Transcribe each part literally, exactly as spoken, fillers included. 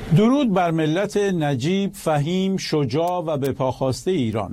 درود بر ملت نجیب، فهیم، شجاع و بپاخاسته ایران.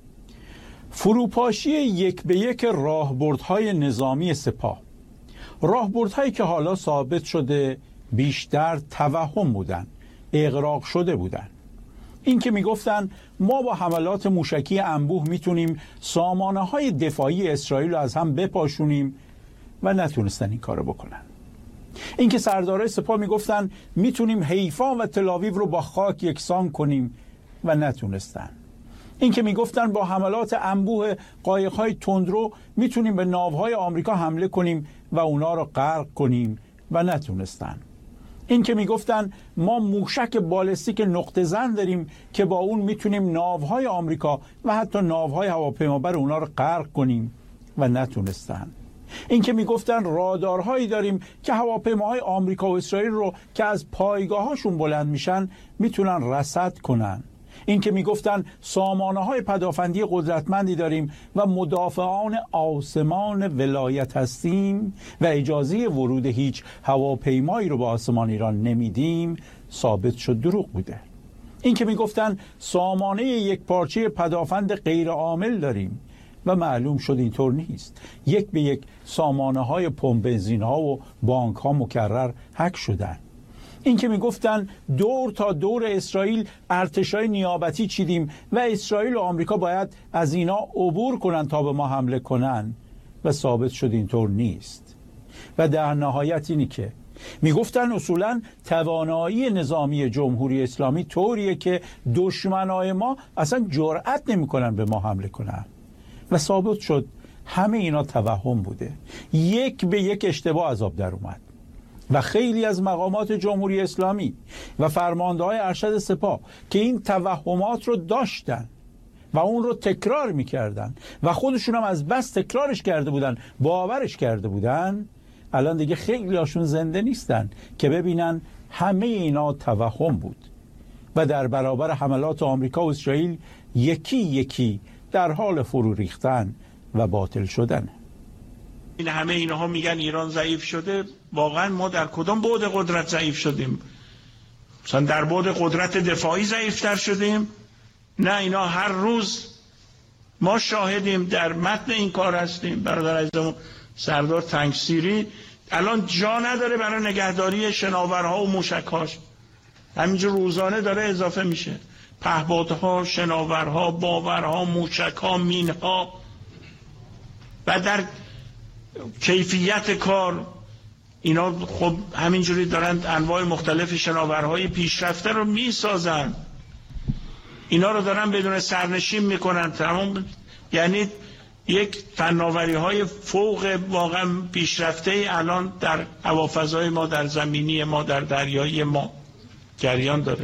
فروپاشی یک به یک راهبردهای نظامی سپاه، راهبردهایی که حالا ثابت شده بیشتر توهم بودن، اغراق شده بودن. این که میگفتن ما با حملات موشکی انبوه میتونیم سامانه های دفاعی اسرائیل رو از هم بپاشونیم و نتونستن این کارو بکنن. این که سردارای سپاه میگفتن میتونیم حیفا و تل‌آویو رو با خاک یکسان کنیم و نتونستن. این که میگفتن با حملات انبوه قایق‌های تندرو میتونیم به ناوهای آمریکا حمله کنیم و اونا رو غرق کنیم و نتونستن. این که میگفتن ما موشک بالستیک نقطه زن داریم که با اون میتونیم ناوهای آمریکا و حتی ناوهای هواپیمابر اونا رو غرق کنیم و نتونستن. این که میگفتن رادارهایی داریم که هواپیماهای آمریکا و اسرائیل رو که از پایگاهاشون بلند میشن میتونن رصد کنن. این که میگفتن سامانه های پدافندی قدرتمندی داریم و مدافعان آسمان ولایت هستیم و اجازه ورود هیچ هواپیمایی رو به آسمان ایران نمیدیم، ثابت شد دروغ بوده. این که میگفتن سامانه یک پارچه پدافند غیر عامل داریم و معلوم شد اینطور نیست. یک به یک سامانه های پمپ بنزین ها و بانک ها مکرر هک شدن. این که میگفتن دور تا دور اسرائیل ارتشای نیابتی چیدیم و اسرائیل و آمریکا باید از اینا عبور کنن تا به ما حمله کنن و ثابت شد اینطور نیست. و در نهایت اینی که میگفتن اصولا توانایی نظامی جمهوری اسلامی طوریه که دشمنای ما اصلا جرأت نمیکنن به ما حمله کنن و ثابت شد همه اینا توهم بوده. یک به یک اشتباه از آب در اومد و خیلی از مقامات جمهوری اسلامی و فرمانده‌های ارشد سپاه که این توهمات رو داشتن و اون رو تکرار میکردن و خودشون هم از بس تکرارش کرده بودن، باورش کرده بودن، الان دیگه خیلی هاشون زنده نیستن که ببینن همه اینا توهم بود و در برابر حملات آمریکا و اسرائیل یکی یکی در حال فرو ریختن و باطل شدن. این همه اینها میگن ایران ضعیف شده. واقعا ما در کدام بعد قدرت ضعیف شدیم؟ مثلا در بعد قدرت دفاعی ضعیفتر شدیم؟ نه، اینا هر روز ما شاهدیم، در متن این کار هستیم. برادر عزیزم سردار تنگسیری الان جا نداره برای نگهداری شناورها و موشک‌هاش، همینجور روزانه داره اضافه میشه. پهپادها، شناورها، باورها، موشک‌ها، مین‌ها و در کیفیت کار اینا خب همینجوری دارن انواع مختلف شناورهای پیشرفته رو میسازن، اینا رو دارن بدون سرنشین میکنن تمام. یعنی یک فناوری های فوق واقعا پیشرفته الان در هوافضای ما، در زمینی ما، در دریایی ما جریان داره.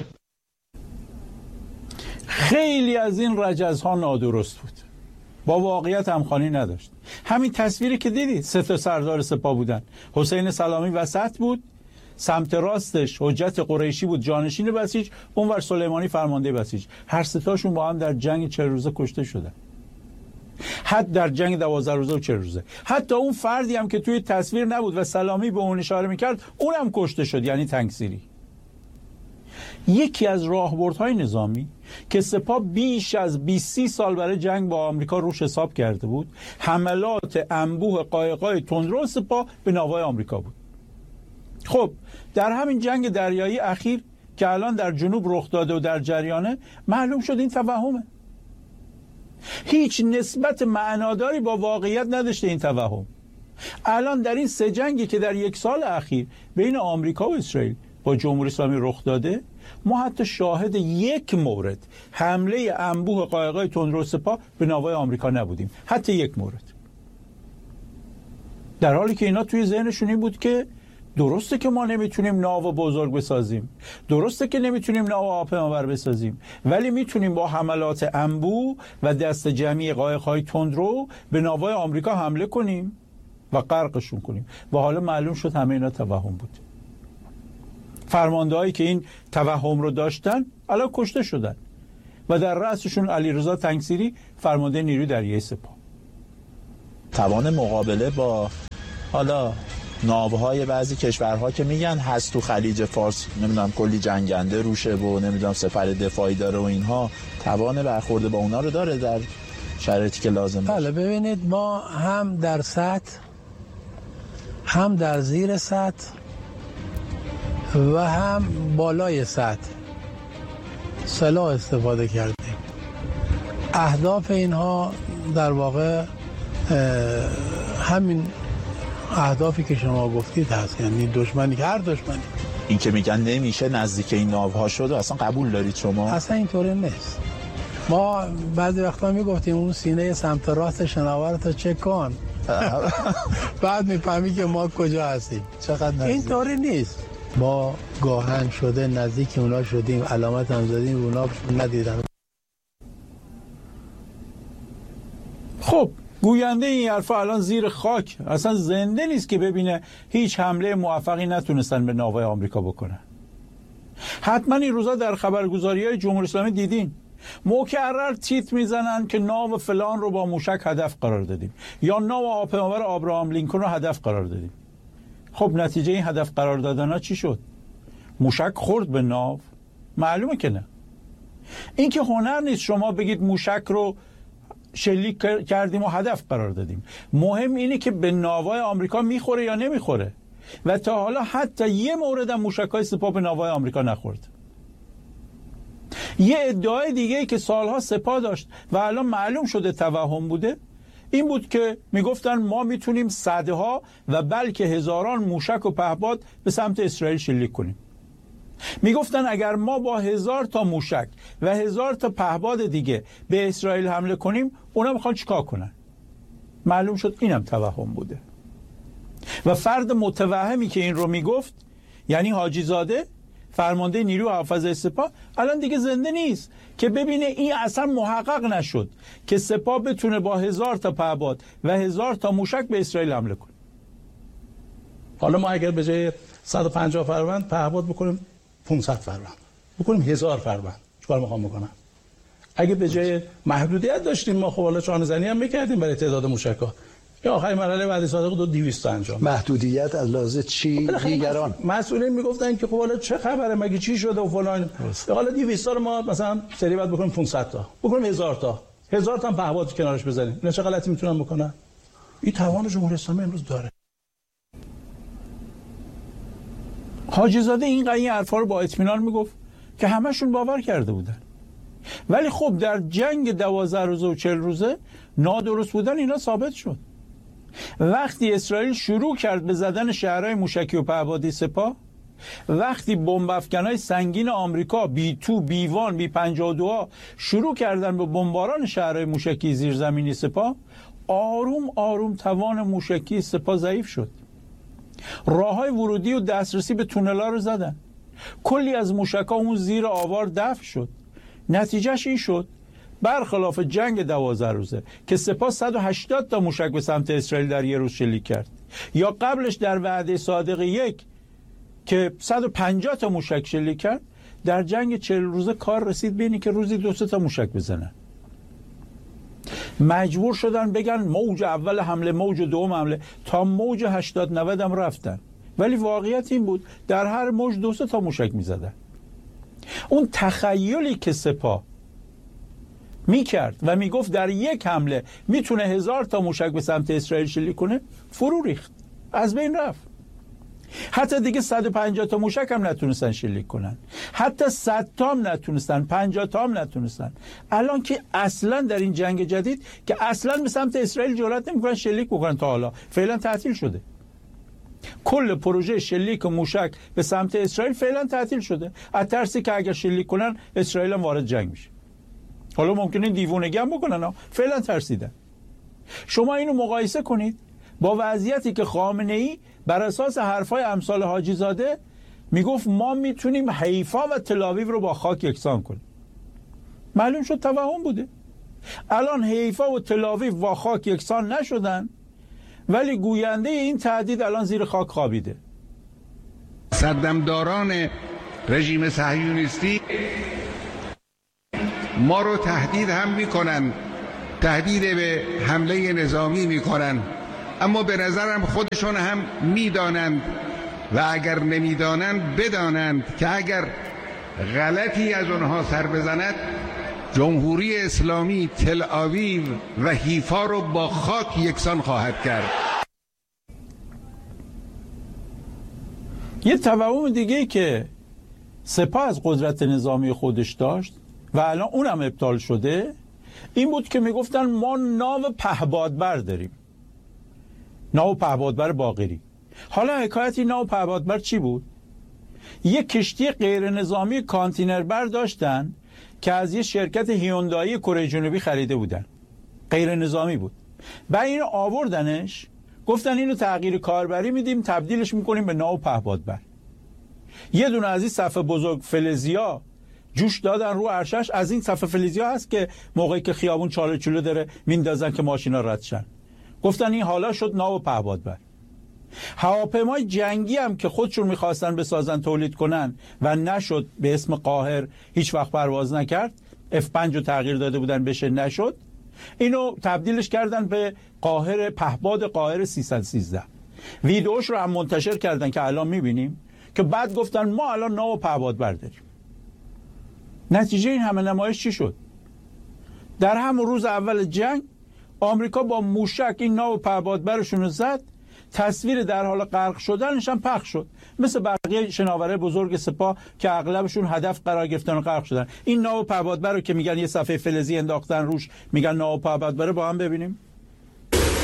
خیلی از این رجزها نادرست بود، با واقعیت همخوانی نداشت. همین تصویری که دیدید سه تا سردار سپاه بودن، حسین سلامی وسط بود، سمت راستش حجت قریشی بود جانشین بسیج، اونور سلیمانی فرمانده بسیج. هر سه تاشون با هم در جنگ چهل روزه کشته شدن، حتی در جنگ دوازده روزه و چهل روزه. حتی اون فردی هم که توی تصویر نبود و سلامی به اون اشاره میکرد اونم کشته شد، یعنی تنگسیری. یکی از راهبردهای نظامی که سپاه بیش از بیست سال برای جنگ با آمریکا روش حساب کرده بود، حملات انبوه قایق‌های تندرو سپاه به ناوهای آمریکا بود. خب در همین جنگ دریایی اخیر که الان در جنوب رخ داده و در جریانه، معلوم شد این توهمه، هیچ نسبت معناداری با واقعیت نداشته این توهم. الان در این سه جنگی که در یک سال اخیر بین آمریکا و اسرائیل با جمهوری اسلامی رخ داده، ما حتی شاهد یک مورد حمله انبوه قایق‌های تندرو سپاه به ناوهای آمریکا نبودیم، حتی یک مورد. در حالی که اینا توی ذهنشون این بود که درسته که ما نمیتونیم ناو بزرگ بسازیم، درسته که نمیتونیم ناو هواپیمابر بسازیم، ولی میتونیم با حملات انبوه و دست جمعی قایق‌های تندرو به ناوهای آمریکا حمله کنیم و غرقشون کنیم. و حالا معلوم شد همه اینا توهم بود. فرماندهایی که این توهم رو داشتن الان کشته شدن و در رأسشون علیرضا تنگسیری، فرمانده نیروی دریایی سپاه. توان مقابله با حالا ناوهای بعضی کشورها که میگن هست تو خلیج فارس، نمیدونم کلی جنگنده روشه و نمیدونم سپر دفاعی داره و اینها، توان برخورد با اونا رو داره در شرایطی که لازم باشه؟ بله ببینید، ما هم در سطح هم در زیر سطح و هم بالای سطح سلاح استفاده کردیم. اهداف اینها در واقع همین اهدافی که شما گفتید هست، یعنی دشمنی که هر دشمنی. این که میگن نمیشه نزدیک این ناوها شد اصلا قبول دارید شما؟ اصلا اینطوری نیست. ما بعضی وقتا میگفتیم اون سینه سمت راست شناورتو چک کن بعد میفهمی که ما کجا هستیم. چقدر نزدیک؟ اینطوری نیست. ما گاهن شده نزدیک اونا شدیم، علامت هم زدیم، اونا ندیدن. خب گوینده این حرفا الان زیر خاک، اصلا زنده نیست که ببینه هیچ حمله موفقی نتونستن به ناوهای آمریکا بکنن. حتما این روزا در خبرگزاری‌های جمهوری اسلامی دیدین مکرر تیتر میزنن که ناو فلان رو با موشک هدف قرار دادیم یا ناو هواپیمابر آبراهام لینکلن رو هدف قرار دادیم. خب نتیجه این هدف قرار دادنها چی شد؟ موشک خورد به ناو؟ معلومه که نه. این که هنر نیست شما بگید موشک رو شلیک کردیم و هدف قرار دادیم. مهم اینه که به ناوهای آمریکا میخوره یا نمیخوره. و تا حالا حتی یه مورد هم موشک‌های سپاه به ناوهای آمریکا نخورد. یه ادعای دیگه ای که سالها سپاه داشت و الان معلوم شده توهم بوده این بود که میگفتن ما میتونیم صدها و بلکه هزاران موشک و پهپاد به سمت اسرائیل شلیک کنیم. میگفتن اگر ما با هزار تا موشک و هزار تا پهپاد دیگه به اسرائیل حمله کنیم اونا میخوان چیکار کنن؟ معلوم شد اینم توهم بوده. و فرد متوهمی که این رو میگفت یعنی حاجی زاده فرمانده نیروی حافظه سپاه الان دیگه زنده نیست که ببینه این اصلا محقق نشد که سپاه بتونه با هزار تا پهپاد و هزار تا موشک به اسرائیل حمله کنه. حالا ما اگر به جای صد و پنجاه فروند پهپاد بکنیم پانصد فروند، بکنیم هزار فروند، چیکار میخوام بکنم؟ اگه به جای محدودیت داشتیم ما خب حالا چانه زنی هم میکردیم برای تعداد موشک‌ها. یا آخرین مرحله بعد صادق دو دویست انجام. محدودیت از لحاظ چی؟ دیگران مسئولین میگفتن که خب حالا چه خبره، مگه چی شده و فلان. حالا دویست تا رو ما مثلا سری بعد بکنیم پانصد تا، بکنیم هزار تا، هزار تا هم پهپاد کنارش بزنیم. اینا چه غلطی میتونن بکنن؟ این توان جمهوری اسلامی امروز داره. حاجی زاده این قضیه حرفا رو با اطمینان میگفت که همشون باور کرده بودن. ولی خب در جنگ دوازده روزه و چهل روزه نادرست بودن اینا ثابت شد. وقتی اسرائیل شروع کرد به زدن شهرهای موشکی و پهپادی سپاه، وقتی بمب افکنای سنگین آمریکا بی تو بی وان بی پنجاه و دو شروع کردن به بمباران شهرهای موشکی زیرزمینی سپاه، آروم آروم توان موشکی سپاه ضعیف شد. راههای ورودی و دسترسی به تونل‌ها رو زدن. کلی از موشک‌ها اون زیر آوار دفع شد. نتیجهش این شد برخلاف جنگ دوازده روزه که سپاه صد و هشتاد تا موشک به سمت اسرائیل در یه روز شلیک کرد، یا قبلش در وعده صادق یک که صد و پنجاه تا موشک شلیک کرد، در جنگ چهل روزه کار رسید به اینی که روزی دو سه تا موشک بزنن. مجبور شدن بگن موج اول حمله، موج دوم حمله، تا موج هشتاد نود هم رفتن. ولی واقعیت این بود در هر موج دو سه تا موشک میزدن. اون تخیلی که سپاه میکرد و میگفت در یک حمله میتونه هزار تا موشک به سمت اسرائیل شلیک کنه فرو ریخت، از بین رفت. حتی دیگه صد و پنجاه تا موشک هم نتونستن شلیک کنن، حتی صد تا هم نتونستن، پنجاه تا هم نتونستن. الان که اصلا در این جنگ جدید که اصلا به سمت اسرائیل جرئت نمیکنن شلیک بکنن، تا حالا فعلا تعطیل شده. کل پروژه شلیک موشک به سمت اسرائیل فعلا تعطیل شده، از ترسی که اگر شلیک کنن اسرائیل هم وارد جنگ میشه. حالا ممکنه دیوونگی هم بکنن ها، فعلا ترسیدن. شما اینو مقایسه کنید با وضعیتی که خامنه‌ای بر اساس حرفای امثال حاجی زاده میگفت ما میتونیم حیفا و تل‌آویو رو با خاک یکسان کنیم. معلوم شد توهم بوده. الان حیفا و تل‌آویو با خاک یکسان نشدن، ولی گوینده این تهدید الان زیر خاک خوابیده. سردمداران رژیم صهیونیستی ما رو تهدید هم میکنن، تهدید به حمله نظامی میکنن اما به نظرم خودشون هم میدانند و اگر نمیدانند بدانند که اگر غلطی از اونها سر بزند جمهوری اسلامی تل آویو و حیفا رو با خاک یکسان خواهد کرد. یه توهم دیگه که سپاه از قدرت نظامی خودش داشت و الان اونم ابطال شده این بود که میگفتن ما ناو پهپادبر داریم، ناو پهپادبر باقری. حالا حکایت این ناو پهپادبر چی بود؟ یک کشتی غیر نظامی کانتینر بر داشتن که از یه شرکت هیوندایی کره جنوبی خریده بودن، غیر نظامی بود. بعد اینو آوردنش گفتن اینو تغییر کاربری میدیم، تبدیلش میکنیم به ناو پهپادبر. یه دونه از این صف بزرگ فلزیا جوش دادن رو عرشش. از این صف فلزیا هست که موقعی که خیابون چاله چوله داره میندازن که ماشینا رد شن. گفتن این حالا شد ناو پهپادبر. هواپیمای جنگی هم که خودشون میخواستن بسازن تولید کنن و نشد، به اسم قاهر هیچ وقت پرواز نکرد، اف پنج رو تغییر داده بودن بشه نشد، اینو تبدیلش کردن به قاهر پهپاد قاهر سیصد و سیزده. ویدئوش رو هم منتشر کردن که الان میبینیم که بعد گفتن ما الان ناو پهپادبر داریم. نتیجه این همه نمایش چی شد؟ در همون روز اول جنگ آمریکا با موشک این ناو پهپادبرشون رو زد، تصویر در حال غرق شدنش هم پخش شد، مثل بقیه شناوره بزرگ سپاه که اغلبشون هدف قرار گرفتن و غرق شدن. این ناو پهپادبر رو که میگن یه صفحه فلزی انداختن روش میگن ناو پهپادبر، با هم ببینیم.